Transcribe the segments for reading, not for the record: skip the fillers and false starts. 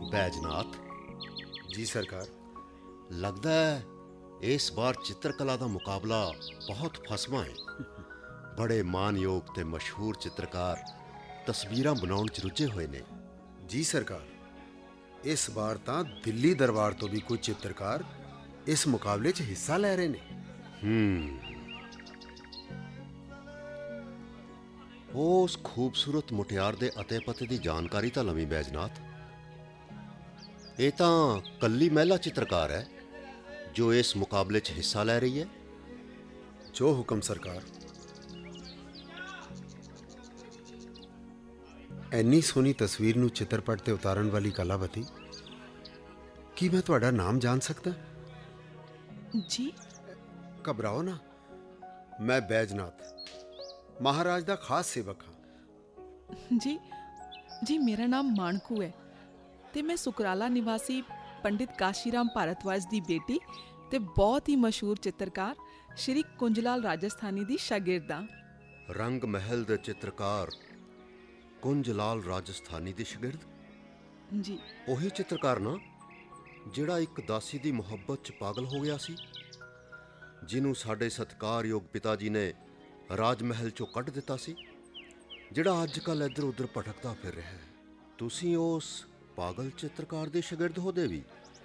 बैजनाथ, जी सरकार। लगदा है इस बार चित्रकला का मुकाबला बहुत फसवा है। बड़े मानयोग ते मशहूर चित्रकार तस्वीरां बनाउण च रुझे हुए ने। जी सरकार, इस बार तो दिल्ली दरबार तो भी कुछ चित्रकार इस मुकाबले च हिस्सा ले रहे ने। उस खूबसूरत मुटियार दे अते पते की जानकारी तो लवी बैजनाथ। ये तो कल्ली महिला चित्रकार है जो इस मुकाबले च हिस्सा ले रही है। जो हुक्म सरकार। ਐਨੀ ਸੋਹਣੀ ਤਸਵੀਰ ਨੂੰ ਚਿੱਤਰਪਟ ਤੇ ਉਤਾਰਨ ਵਾਲੀ ਕਲਾਵਤੀ, ਕੀ ਮੈਂ ਤੁਹਾਡਾ ਨਾਮ ਜਾਣ ਸਕਦਾ? जी ਘਬਰਾਓ ਨਾ, ਮੈਂ ਬੈਜਨਾਥ, ਮਹਾਰਾਜ ਦਾ ਖਾਸ ਸੇਵਕ ਹਾਂ। जी जी मेरा नाम मानकू है ਤੇ ਮੈਂ ਸੁਕਰਾਲਾ ਨਿਵਾਸੀ ਪੰਡਿਤ ਕਾਸ਼ੀਰਾਮ ਭਾਰਤਵਾਜ ਦੀ ਬੇਟੀ ਤੇ ਬਹੁਤ ਹੀ ਮਸ਼ਹੂਰ ਚਿੱਤਰਕਾਰ ਸ਼੍ਰੀ ਕੁੰਜਲਾਲ ਰਾਜਸਥਾਨੀ ਦੀ ਸ਼ਾਗਿਰਦ ਹਾਂ। रंग महल दे चित्रकार कुंज लाल राजस्थानी दी शागिर्द? जी ਉਹੀ चित्रकार ना ਜਿਹੜਾ ਇੱਕ ਦਾਸੀ ਦੀ ਮੁਹੱਬਤ 'ਚ ਪਾਗਲ ਹੋ ਗਿਆ ਸੀ, ਜਿਹਨੂੰ ਸਾਡੇ ਸਤਿਕਾਰਯੋਗ ਪਿਤਾ ਜੀ ਨੇ ਰਾਜ ਮਹਿਲ 'ਚੋਂ ਕੱਢ ਦਿੱਤਾ ਸੀ, ਜਿਹੜਾ ਅੱਜ ਕੱਲ੍ਹ ਇੱਧਰ ਉੱਧਰ ਭਟਕਦਾ ਫਿਰ ਰਿਹਾ ਹੈ। ਤੁਸੀਂ ਉਸ ਪਾਗਲ ਚਿੱਤਰਕਾਰ ਦੇ ਸ਼ਾਗਿਰਦ ਹੋ ਦੇਵੀ?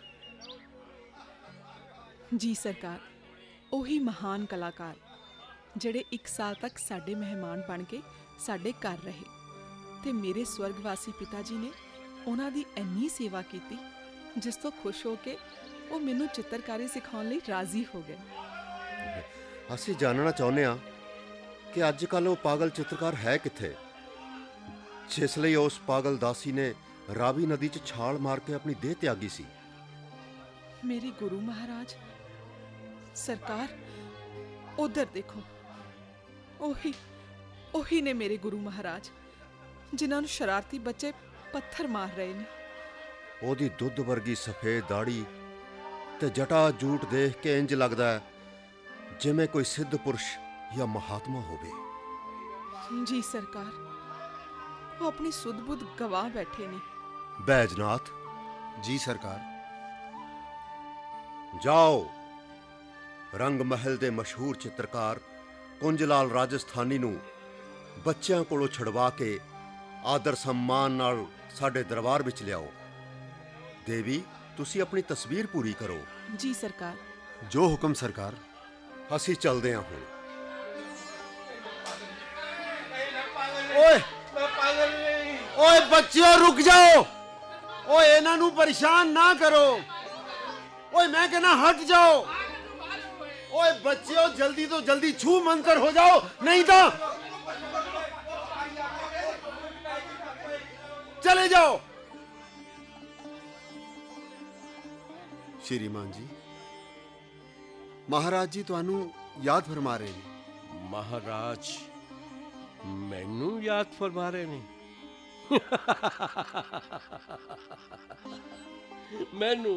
ਜੀ ਸਰਕਾਰ, ਉਹੀ ਮਹਾਨ ਕਲਾਕਾਰ ਜਿਹੜੇ 1 ਸਾਲ ਤੱਕ ਸਾਡੇ ਮਹਿਮਾਨ ਬਣ ਕੇ ਸਾਡੇ ਘਰ ਰਹੇ ਤੇ ਮੇਰੇ ਸਵਰਗਵਾਸੀ ਪਿਤਾ ਜੀ ਨੇ ਉਹਨਾਂ ਦੀ ਇੰਨੀ ਸੇਵਾ ਕੀਤੀ ਜਿਸ ਤੋਂ ਖੁਸ਼ ਹੋ ਕੇ ਉਹ ਮੈਨੂੰ ਚਿੱਤਰਕਾਰੀ ਸਿਖਾਉਣ ਲਈ ਰਾਜ਼ੀ ਹੋ ਗਏ। ਅਸੀਂ ਜਾਣਨਾ ਚਾਹੁੰਦੇ ਹਾਂ ਕਿ ਅੱਜ ਕੱਲ੍ਹ ਉਹ ਪਾਗਲ ਚਿੱਤਰਕਾਰ ਹੈ ਕਿੱਥੇ, ਜਿਸ ਲਈ ਉਸ ਪਾਗਲ ਦਾਸੀ ਨੇ ਰਾਵੀ ਨਦੀ 'ਚ ਛਾਲ ਮਾਰ ਕੇ ਆਪਣੀ ਦੇਹ ਤਿਆਗੀ ਸੀ। मेरे गुरु महाराज सरकार, उधर देखो, ओही ओही ने मेरे गुरु महाराज जिन्हां नूं शरारती बच्चे पत्थर मार रहे ने। ਉਹਦੀ ਦੁੱਧ ਵਰਗੀ ਸਫੇਦ ਦਾੜੀ ਤੇ ਜਟਾ ਜੂਟ ਦੇਖ ਕੇ ਇੰਜ ਲੱਗਦਾ ਹੈ ਜਿਵੇਂ ਕੋਈ ਸਿੱਧ ਪੁਰਸ਼ ਜਾਂ ਮਹਾਤਮਾ ਹੋਵੇ। जी सरकार, वो अपनी सुध बुध गवा बैठे ने। बैजनाथ, जी सरकार। जाओ रंग महल ਦੇ ਮਸ਼ਹੂਰ ਚਿੱਤਰਕਾਰ ਕੁੰਜ ਲਾਲ ਰਾਜਸਥਾਨੀ ਨੂੰ ਬੱਚਿਆਂ ਕੋਲੋਂ ਛੁਡਵਾ ਕੇ ਆਦਰ ਸਨਮਾਨ ਨਾਲ ਸਾਡੇ ਦਰਬਾਰ ਵਿੱਚ ਲਿਆਓ। ਦੇਵੀ, ਤੁਸੀਂ ਆਪਣੀ ਤਸਵੀਰ ਪੂਰੀ ਕਰੋ। जी सरकार। जो हुक्म सरकार। ਅਸੀਂ ਚੱਲਦੇ ਹਾਂ ਹੁਣ। ਓਏ ਬੱਚਿਓ ਰੁਕ ਜਾਓ, ਓਏ ਇਹਨਾਂ ਨੂੰ ਪਰੇਸ਼ਾਨ ਨਾ ਕਰੋ, ਓਏ ਮੈਂ ਕਹਿੰਦਾ ਹਟ ਜਾਓ, ਓਏ ਬੱਚਿਓ ਜਲਦੀ ਤੋਂ ਜਲਦੀ ਛੂ ਮੰਤਰ ਹੋ ਜਾਓ, ਨਹੀਂ ਤਾਂ ਚਲੇ ਜਾਓ। ਸ਼੍ਰੀਮਾਨ ਜੀ, ਮਹਾਰਾਜ ਜੀ ਤੁਹਾਨੂੰ ਯਾਦ ਫਰਮਾ ਰਹੇ ਨੇ। महाराज मैनू याद फरमा रहे ने? मैनू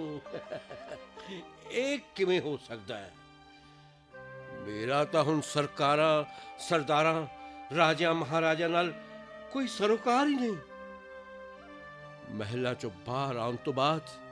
ਇਹ ਕਿਵੇਂ ਹੋ ਸਕਦਾ ਹੈ? ਮੇਰਾ ਤਾਂ ਹੁਣ ਸਰਕਾਰਾਂ, ਸਰਦਾਰਾਂ, ਰਾਜਿਆਂ ਮਹਾਰਾਜਾ ਨਾਲ ਕੋਈ ਸਰੋਕਾਰ ਹੀ ਨਹੀਂ। ਮਹਿਲਾਂ ਚੋਂ ਬਾਹਰ ਆਉਣ ਤੋਂ ਬਾਅਦ